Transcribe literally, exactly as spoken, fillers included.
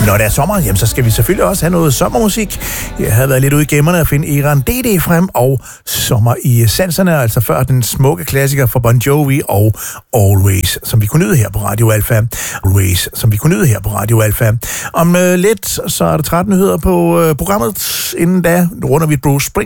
Når det er sommer, jamen, så skal vi selvfølgelig også have noget sommermusik. Jeg havde været lidt ude i gemmerne at finde Eran D D frem og Sommer i sanserne, altså før den smukke klassiker fra Bon Jovi og Always, som vi kunne nyde her på Radio Alfa. Always, som vi kunne nyde her på Radio Alfa. Om øh, lidt, så er der tretten nyheder på øh, programmet. Inden da runder vi Bruce Springsteen.